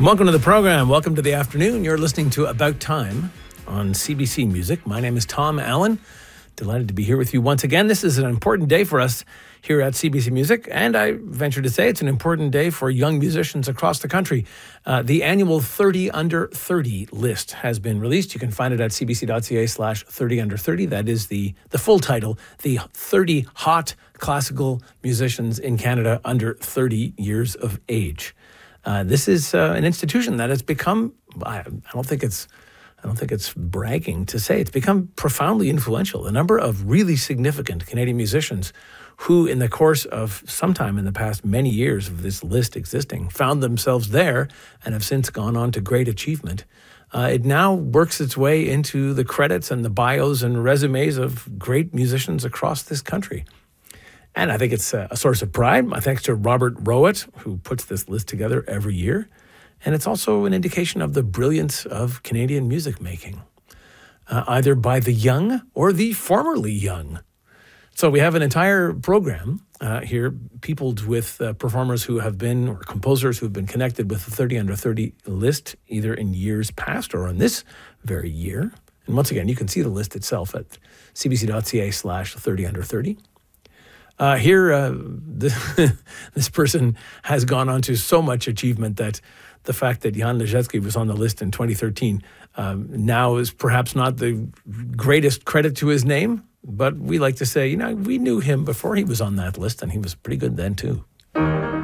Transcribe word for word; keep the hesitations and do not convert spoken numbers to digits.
Welcome to the program. Welcome to the afternoon. You're listening to About Time on C B C Music. My name is Tom Allen. Delighted to be here with you once again. This is an important day for us here at C B C Music, and I venture to say it's an important day for young musicians across the country. Uh, the annual thirty under thirty list has been released. You can find it at cbc.ca slash 30 under 30. That is the, the full title, the thirty hot classical musicians in Canada under thirty years of age. Uh, this is uh, an institution that has become, I, I don't think it's I don't think it's bragging to say, it's become profoundly influential. A number of really significant Canadian musicians who, in the course of sometime in the past many years of this list existing, found themselves there and have since gone on to great achievement. Uh, it now works its way into the credits and the bios and resumes of great musicians across this country. And I think it's a source of pride. My thanks to Robert Rowett, who puts this list together every year. And it's also an indication of the brilliance of Canadian music making, uh, either by the young or the formerly young. So we have an entire program uh, here, peopled with uh, performers who have been, or composers who have been connected with the thirty under thirty list, either in years past or on this very year. And once again, you can see the list itself at cbc.ca slash 30 under 30. Uh, here, uh, this, this person has gone on to so much achievement that the fact that Jan Ležecký was on the list in twenty thirteen um, now is perhaps not the greatest credit to his name, but we like to say, you know, we knew him before he was on that list, and he was pretty good then too.